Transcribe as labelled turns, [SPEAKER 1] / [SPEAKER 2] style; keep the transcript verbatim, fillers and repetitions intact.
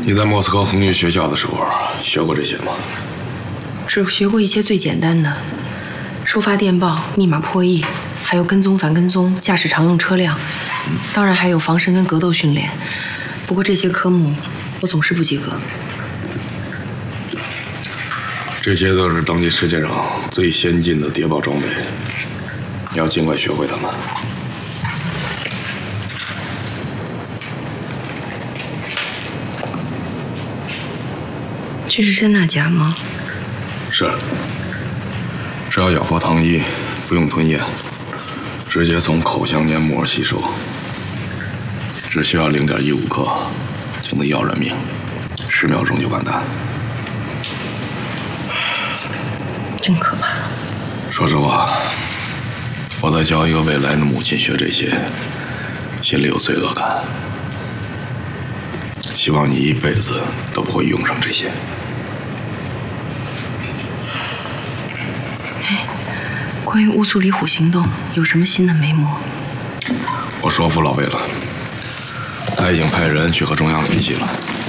[SPEAKER 1] 你在莫斯科红军学校的时候学过这些吗？
[SPEAKER 2] 只学过一些最简单的，收发电报、密码破译，还有跟踪、反跟踪、驾驶常用车辆，当然还有防身跟格斗训练。不过这些科目我总是不及格。
[SPEAKER 1] 这些都是当今世界上最先进的谍报装备，你要尽快学会它们。
[SPEAKER 2] 这是真钠钾吗？
[SPEAKER 1] 是，只要咬破糖衣，不用吞咽，直接从口腔黏膜吸收，只需要零点一五克就能要人命，十秒钟就完蛋。
[SPEAKER 2] 真可怕。
[SPEAKER 1] 说实话，我在教一个未来的母亲学这些，心里有罪恶感。希望你一辈子都不会用上这些。
[SPEAKER 2] 关于乌苏里虎行动有什么新的眉目？
[SPEAKER 1] 我说服老魏了，他已经派人去和中央联系了。